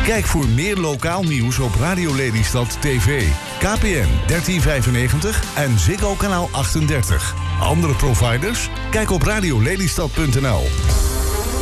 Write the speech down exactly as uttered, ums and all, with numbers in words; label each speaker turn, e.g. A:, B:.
A: Kijk voor meer lokaal nieuws op Radio Lelystad T V, K P N dertien vijfennegentig en Ziggo kanaal achtendertig. Andere providers? Kijk op radio lelystad punt n l.